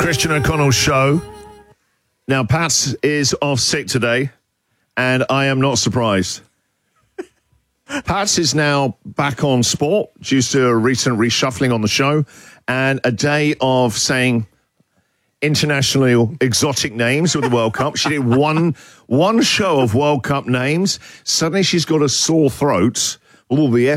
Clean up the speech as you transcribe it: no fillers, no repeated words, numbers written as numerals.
Christian O'Connell show. Now, Pat is off sick today, and I am not surprised. Pat is now back on sport due to a recent reshuffling on the show and a day of saying internationally exotic names with the World Cup. She did one show of World Cup names. Suddenly she's got a sore throat. All the